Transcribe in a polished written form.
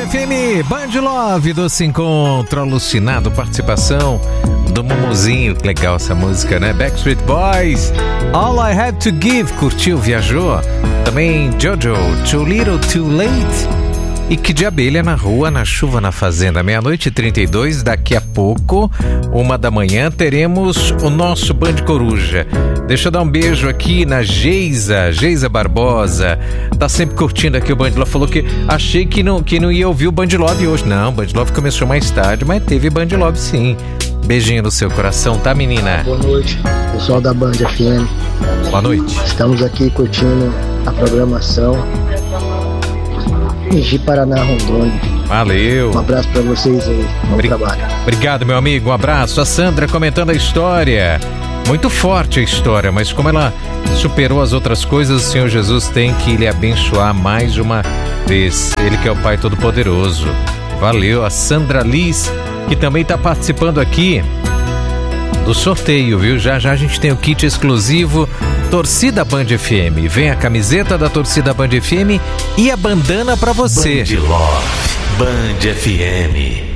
FM, Band Love, Doce Encontro, alucinado, participação do Mumuzinho, que legal essa música, né? Backstreet Boys, All I Have to Give, curtiu, viajou. Também Jojo, Too Little, Too Late. E Que de Abelha na Rua, na Chuva, na Fazenda, 00:32, daqui a pouco, 1h, teremos o nosso Band Coruja. Deixa eu dar um beijo aqui na Geisa Barbosa, tá sempre curtindo aqui o Band Love, falou que achei que não ia ouvir o Band Love hoje. Não, o Band Love começou mais tarde, mas teve Band Love sim. Beijinho no seu coração, tá, menina? Boa noite, pessoal da Band FM. Boa noite. Estamos aqui curtindo a programação em Ji, Paraná, Rondônia. Valeu. Um abraço pra vocês aí. Bom trabalho. Obrigado, meu amigo. Um abraço. A Sandra comentando a história. Muito forte a história, mas como ela superou as outras coisas, o Senhor Jesus tem que lhe abençoar mais uma vez. Ele que é o Pai Todo-Poderoso. Valeu. A Sandra Liz, que também está participando aqui do sorteio, viu? Já a gente tem o kit exclusivo Torcida Band FM. Vem a camiseta da Torcida Band FM e a bandana pra você. Band Love, Band FM.